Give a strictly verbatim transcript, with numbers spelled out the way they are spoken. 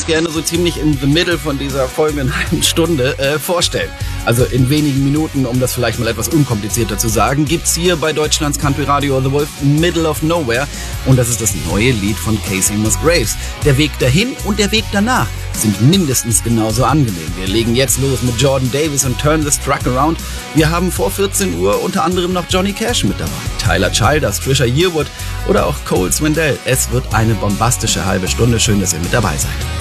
uns gerne so ziemlich in the middle von dieser folgenden halben Stunde äh, vorstellen. Also in wenigen Minuten, um das vielleicht mal etwas unkomplizierter zu sagen, gibt's hier bei Deutschlands Country Radio The Wolf Middle of Nowhere. Und das ist das neue Lied von Kacey Musgraves. Der Weg dahin und der Weg danach sind mindestens genauso angenehm. Wir legen jetzt los mit Jordan Davis und Turn This Truck Around. Wir haben vor vierzehn Uhr unter anderem noch Johnny Cash mit dabei, Tyler Childers, Trisha Yearwood oder auch Cole Swindell. Es wird eine bombastische halbe Stunde. Schön, dass ihr mit dabei seid.